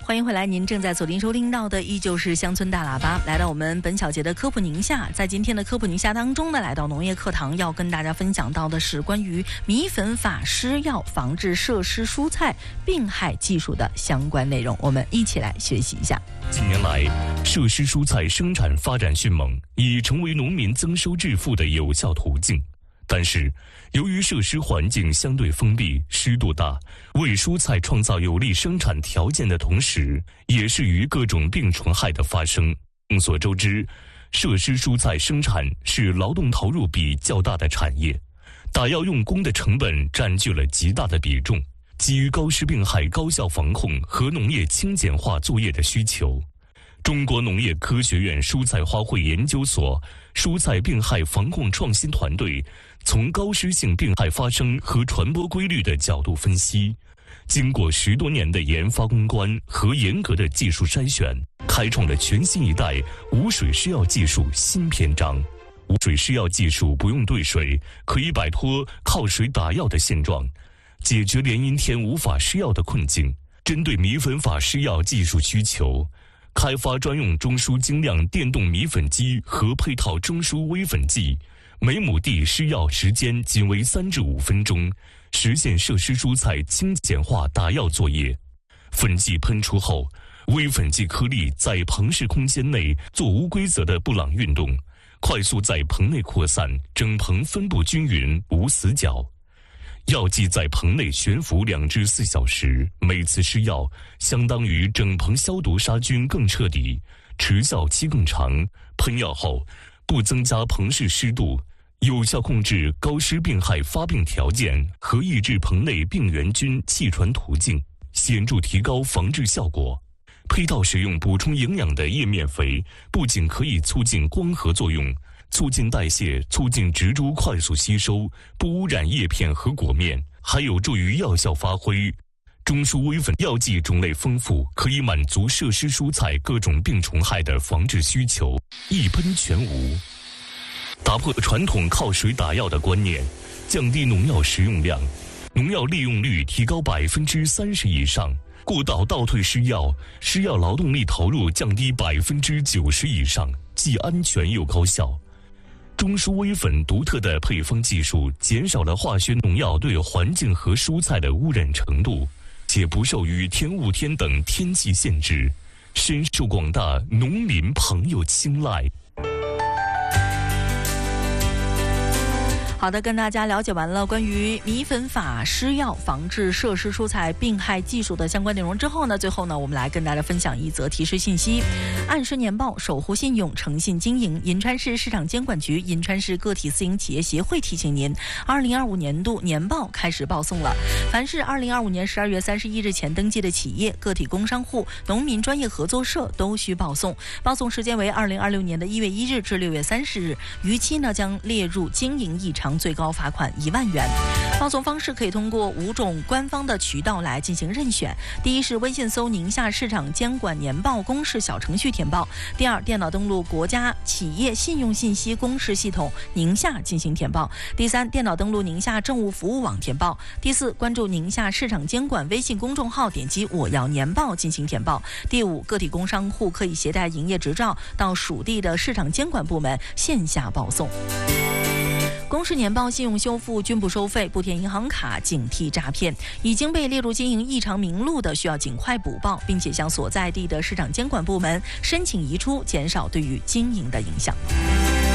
欢迎回来，您正在锁定收听到的依旧是乡村大喇叭。来到我们本小节的科普宁夏，在今天的科普宁夏当中呢，来到农业课堂要跟大家分享到的是关于米粉法施药防治麝湿蔬菜病害技术的相关内容，我们一起来学习一下。 近年来，麝湿蔬菜生产发展迅猛，已成为农民增收致富的有效途径。但是，由于麝湿环境相对封闭、湿度大，为蔬菜创造有利生产条件的同时，也是于各种病虫害的发生。众所周知，麝湿蔬菜生产是劳动投入比较大的产业，打药用工的成本占据了极大的比重。基于高湿病害高效防控和农业轻简化作业的需求，中国农业科学院蔬菜花卉研究所蔬菜病害防控创新团队从高湿性病害发生和传播规律的角度分析，经过10多年的研发攻关和严格的技术筛选，开创了全新一代无水施药技术新篇章。无水施药技术不用兑水，可以摆脱靠水打药的现状，解决连阴天无法施药的困境。针对米粉法施药技术需求，开发专用中枢精酿电动米粉机和配套中枢微粉剂，每亩地施药时间仅为3至5分钟，实现麝湿蔬菜轻简化打药作业。粉剂喷出后，微粉剂颗粒在棚室空间内做无规则的布朗运动，快速在棚内扩散，整棚分布均匀，无死角。药剂在棚内悬浮2至4小时，每次施药相当于整棚消毒杀菌更彻底，持效期更长。喷药后不增加棚室湿度，有效控制高湿病害发病条件和抑制棚内病原菌气传途径，显著提高防治效果。配套使用补充营养的叶面肥，不仅可以促进光合作用，促进代谢，促进植株快速吸收，不污染叶片和果面，还有助于药效发挥。中枢微粉药剂种类丰富，可以满足麝湿蔬菜各种病虫害的防治需求，一喷全无。打破传统靠水打药的观念，降低农药使用量，农药利用率提高30%以上。过导倒退施药，施药劳动力投入降低90%以上，既安全又高效。中枢微粉独特的配方技术，减少了化学农药对环境和蔬菜的污染程度，且不受雨天、雾天等天气限制，深受广大农民朋友青睐。 好的，跟大家了解完了关于米粉法施药防治麝湿蔬菜病害技术的相关内容之后呢，最后呢，我们来跟大家分享一则提示信息。按时年报，守护信用，诚信经营。银川市市场监管局、银川市个体私营企业协会提醒您，2025年度年报开始报送了。凡是2025年12月31日前登记的企业、个体工商户、农民专业合作社都需报送。报送时间为2026年的1月1日至6月30日，逾期呢将列入经营异常，最高罚款1万元。报送方式可以通过5种官方的渠道来进行任选。第一是微信搜宁夏市场监管年报公示小程序填报；第二，电脑登录国家企业信用信息公示系统宁夏进行填报；第三，电脑登录宁夏政务服务网填报；第四，关注宁夏市场监管微信公众号，点击我要年报进行填报；第五，个体工商户可以携带营业执照到属地的市场监管部门线下报送。公示年报、信用修复均不收费，不填银行卡，警惕诈骗。已经被列入经营异常名录的，需要尽快补报，并且向所在地的市场监管部门申请移出，减少对于经营的影响。